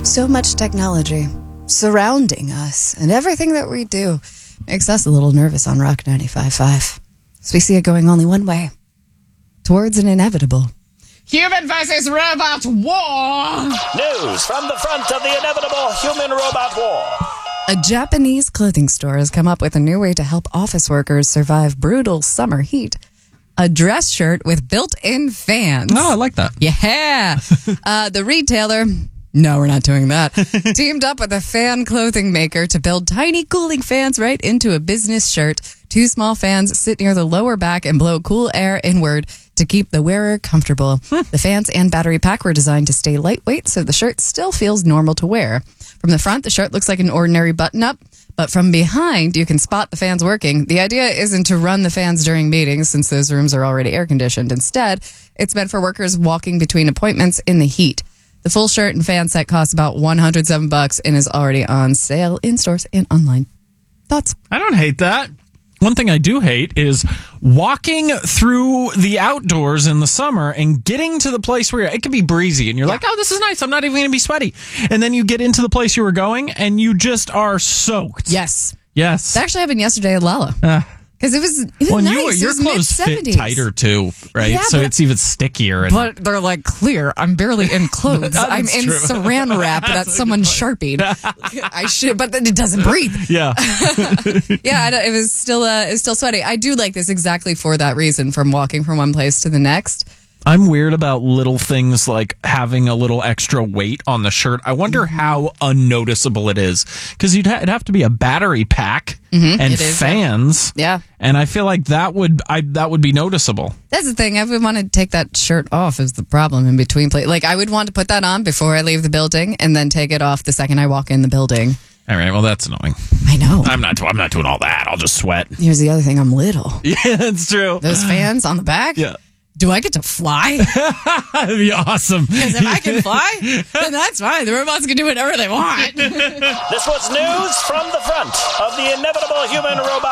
So much technology surrounding us, and everything that we do makes us a little nervous on Rock 95.5. So we see it going only one way, towards an inevitable human versus robot war. News from the front of the inevitable human-robot war. A Japanese clothing store has come up with a new way to help office workers survive brutal summer heat. A dress shirt with built-in fans. Oh, I like that. Yeah. The retailer, no, we're not doing that, teamed up with a fan clothing maker to build tiny cooling fans right into a business shirt. 2 small fans sit near the lower back and blow cool air inward to keep the wearer comfortable. The fans and battery pack were designed to stay lightweight, so the shirt still feels normal to wear. From the front, the shirt looks like an ordinary button-up, but from behind, you can spot the fans working. The idea isn't to run the fans during meetings, since those rooms are already air-conditioned. Instead, it's meant for workers walking between appointments in the heat. The full shirt and fan set costs about $107 and is already on sale in stores and online. Thoughts? I don't hate that. One thing I do hate is walking through the outdoors in the summer and getting to the place where it can be breezy and you're like, oh, this is nice. I'm not even going to be sweaty. And then you get into the place you were going and you just are soaked. Yes. Yes. That actually happened yesterday at Lala. Because it was nice. Your clothes fit tighter too, right? Yeah, so it's even stickier. But they're like clear. I'm barely in clothes. I'm in true. saran wrap that someone sharpied. I should, but then it doesn't breathe. Yeah. Yeah, it was still sweaty. I do like this exactly for that reason. From walking from one place to the next. I'm weird about little things like having a little extra weight on the shirt. I wonder how unnoticeable it is, because it'd have to be a battery pack and fans. Yeah. And I feel like that would be noticeable. That's the thing. I would want to take that shirt off is the problem in between. Like, I would want to put that on before I leave the building and then take it off the second I walk in the building. All right. Well, that's annoying. I know. I'm not doing all that. I'll just sweat. Here's the other thing. I'm little. Yeah, that's true. Those fans on the back. Yeah. Do I get to fly? That'd be awesome. Because if I can fly, then that's fine. The robots can do whatever they want. This was news from the front of the inevitable human-robot